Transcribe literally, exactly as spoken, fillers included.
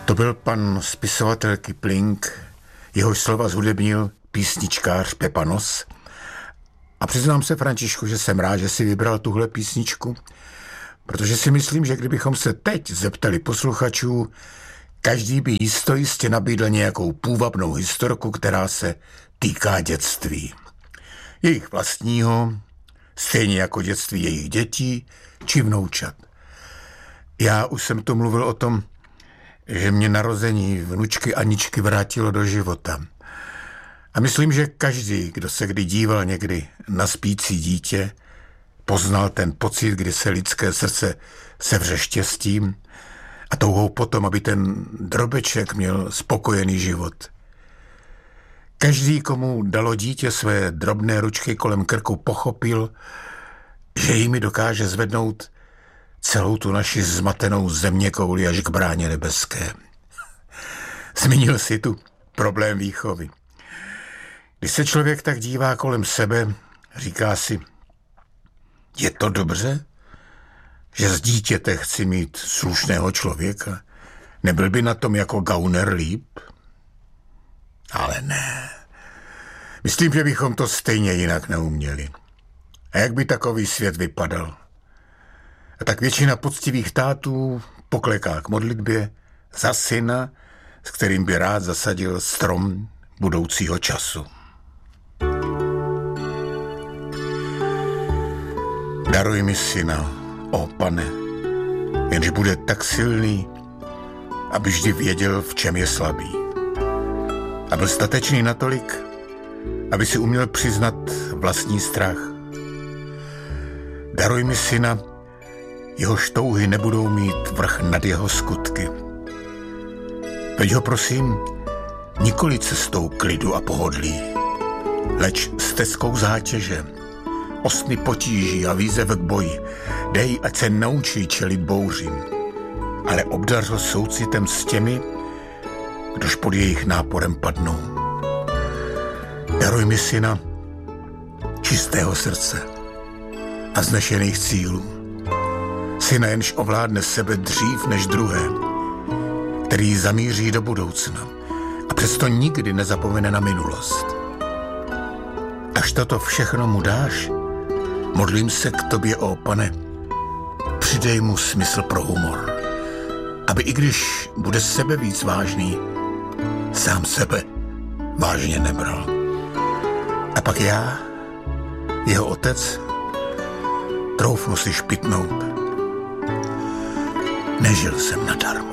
To byl pan spisovatel Kipling, jehož slova zhudebnil písničkář Pepa Nos. A přiznám se, Františku, že jsem rád, že si vybral tuhle písničku, protože si myslím, že kdybychom se teď zeptali posluchačů, každý by jisto jistě nabídl nějakou půvabnou historku, která se týká dětství. Jejich vlastního, stejně jako dětství jejich dětí či vnoučat. Já už jsem tu mluvil o tom, že mě narození vnučky Aničky vrátilo do života. A myslím, že každý, kdo se kdy díval někdy na spící dítě, poznal ten pocit, kdy se lidské srdce sevře štěstím a touhou potom, aby ten drobeček měl spokojený život. Každý, komu dalo dítě své drobné ručky kolem krku, pochopil, že jimi dokáže zvednout celou tu naši zmatenou zeměkouli až k bráně nebeské. Zmínil si tu problém výchovy. Když se člověk tak dívá kolem sebe, říká si, je to dobře, že z dítěte chci mít slušného člověka? Nebyl by na tom jako gauner líp? Ale ne. Myslím, že bychom to stejně jinak neuměli. A jak by takový svět vypadal? A tak většina poctivých tátů pokleká k modlitbě za syna, s kterým by rád zasadil strom budoucího času. Daruj mi syna, ó Pane, jenž bude tak silný, aby vždy věděl, v čem je slabý. A byl statečný natolik, aby si uměl přiznat vlastní strach. Daruj mi syna, jehož touhy nebudou mít vrch nad jeho skutky. Veď ho prosím nikoli cestou klidu a pohodlí, leč stezkou zátěže, osmi potíží a výzev k boji. Dej, ať se naučí čelit bouřím, ale obdař ho soucitem s těmi, kdož pod jejich náporem padnou. Daruj mi syna čistého srdce a vznešených cílů. Syna, jenž ovládne sebe dřív než druhé, který zamíří do budoucna a přesto nikdy nezapomene na minulost. Až toto všechno mu dáš, modlím se k tobě, ó Pane, přidej mu smysl pro humor, aby i když bude sebe víc vážný, sám sebe vážně nebral. A pak já, jeho otec, troufnu si špitnout. Nežil jsem nadarmo.